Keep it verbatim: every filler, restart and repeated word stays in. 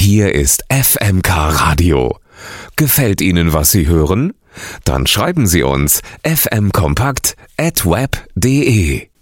Hier ist F M K Radio. Gefällt Ihnen, was Sie hören? Dann schreiben Sie uns f m kompakt at web punkt de.